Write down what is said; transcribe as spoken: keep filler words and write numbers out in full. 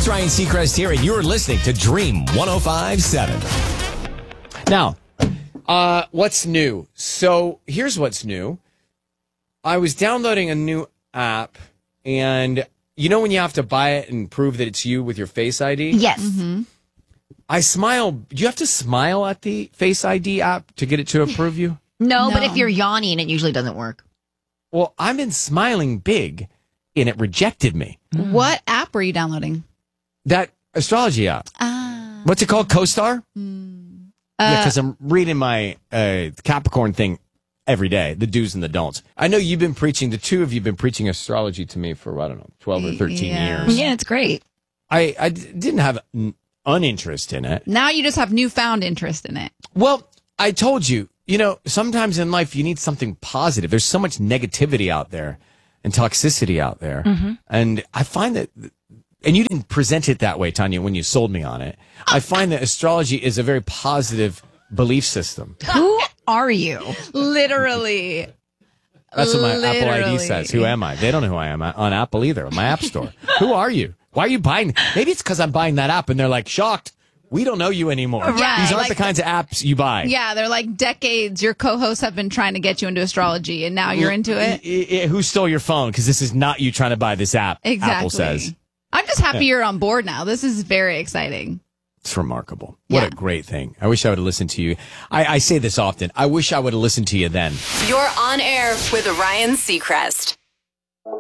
It's Ryan Seacrest here, and you're listening to Dream one oh five point seven. Now, uh, what's new? So here's what's new. I was downloading a new app, and you know when you have to buy it and prove that it's you with your Face I D? Yes. Mm-hmm. I smile. Do you have to smile at the Face I D app to get it to approve you? No, No. but if you're yawning, it usually doesn't work. Well, I've been smiling big, and it rejected me. What app were you downloading? That astrology app. Ah. What's it called? CoStar? Mm. Yeah, Uh, because I'm reading my uh, Capricorn thing every day, the do's and the don'ts. I know you've been preaching, the two of you have been preaching astrology to me for, I don't know, twelve or thirteen Yeah. years. Yeah, it's great. I, I d- didn't have an uninterest in it. Now you just have newfound interest in it. Well, I told you, you know, sometimes in life you need something positive. There's so much negativity out there and toxicity out there. And I find that, and you didn't present it that way, Tanya, when you sold me on it. I find that astrology is a very positive belief system. Who are you? Literally. That's what my Apple I D Literally. says. Who am I? They don't know who I am on Apple either, my app store. Who are you? Why are you buying? Maybe it's because I'm buying that app and they're like, shocked. We don't know you anymore. Yeah, These aren't like the kinds of apps you buy. Yeah, they're like decades. Your co-hosts have been trying to get you into astrology, and now you're into it. I- I- Who stole your phone? Because this is not you trying to buy this app, Exactly. Apple says. I'm just happy you're on board now. This is very exciting. It's remarkable. What Yeah. a great thing. I wish I would have listened to you. I, I say this often. I wish I would have listened to you then. You're on air with Ryan Seacrest.